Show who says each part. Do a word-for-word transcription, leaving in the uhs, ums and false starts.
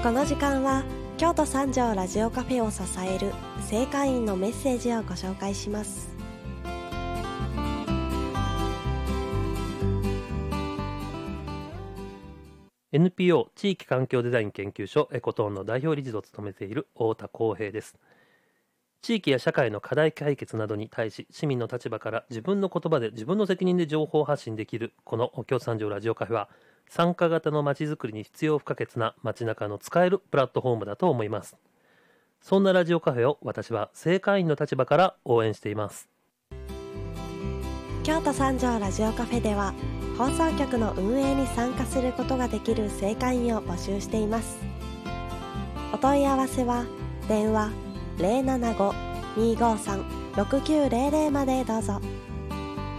Speaker 1: この時間は京都三条ラジオカフェを支える正会員のメッセージをご紹介します。
Speaker 2: エヌピーオー 地域環境デザイン研究所エコトーンの代表理事を務めている太田康平です。地域や社会の課題解決などに対し、市民の立場から自分の言葉で自分の責任で情報を発信できるこの京都三条ラジオカフェは、参加型のまちづくりに必要不可欠な街中の使えるプラットフォームだと思います。そんなラジオカフェを私は正会員の立場から応援しています。
Speaker 1: 京都三条ラジオカフェでは放送局の運営に参加することができる正会員を募集しています。お問い合わせは電話 ゼロななご にーごーさん ろくきゅうゼロゼロ までどうぞ。